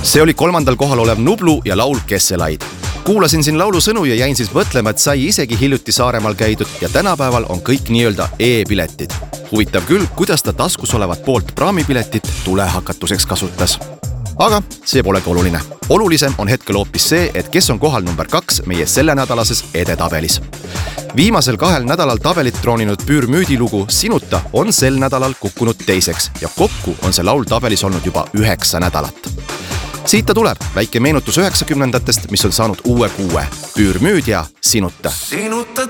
See oli 3. kohal olev Nublu ja laul Kesselaid. Kuulasin siin laulu sõnu ja jäin siis mõtlema, et sai isegi hiljuti Saaremaal käidud ja tänapäeval on kõik nii-öelda e-piletid. Huvitav küll, kuidas ta taskus olevat poolt praamipiletit tulehakatuseks kasutas. Aga see polegi oluline. Olulisem on hetkel hoopis see, et kes on kohal number 2 meie sellenädalases edetabelis. Viimasel 2 nädalal tabelit trooninud Püürmüüdi lugu Sinuta on sel nädalal kukkunud teiseks ja kokku on see laul tabelis olnud juba 9 nädalat. Siit ta tuleb, väike meenutus 90-ndatest, mis on saanud uue kuue. Püürmüüd ja Sinuta. Sinuta